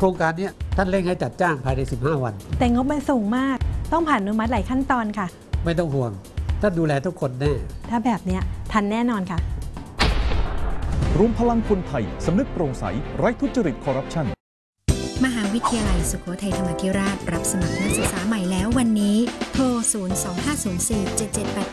ครงการนี้ท่านเร่งให้จัดจ้างภายใน15 วันแต่งบมันสูงมากต้องผ่านอนุมัติหลายขั้นตอนค่ะไม่ต้องห่วงท่านดูแลทุกคนแน่ถ้าแบบเนี้ยทันแน่นอนค่ะรวมพลังคนไทยสำนึกโปร่งใสไร้ทุจริตคอร์รัปชันมหาวิทยาลัยสุโขทัยธรรมาธิราชรับสมัครนักศึกษาใหม่แล้ววันนี้โทร 025047788